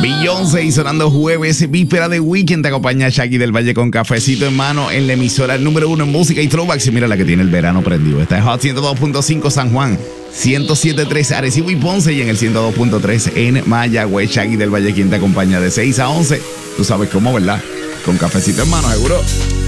Beyoncé y sonando jueves, víspera de weekend, te acompaña Shaggy del Valle con cafecito en mano en la emisora número 1 en música y throwbacks. Y mira la que tiene el verano prendido. Esta es Hot 102.5 San Juan, 107.3 Arecibo y Ponce y en el 102.3 en Mayagüez. Shaggy del Valle, quien te acompaña de 6 a 11. Tú sabes cómo, ¿verdad? Con cafecito en mano, seguro.